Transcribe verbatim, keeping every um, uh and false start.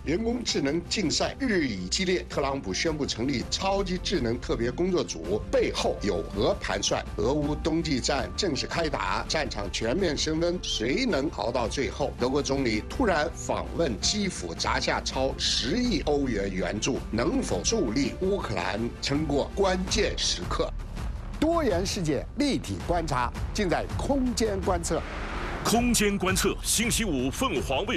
人工智能竞赛日益激烈，特朗普宣布成立超级智能特别工作组，背后有何盘算？俄乌冬季战正式开打，战场全面升温，谁能熬到最后？德国总理突然访问基辅，砸下超十亿欧元援助，能否助力乌克兰撑过关键时刻？ 多元世界立体观察，尽在空间观测。 空间观测，星期五凤凰卫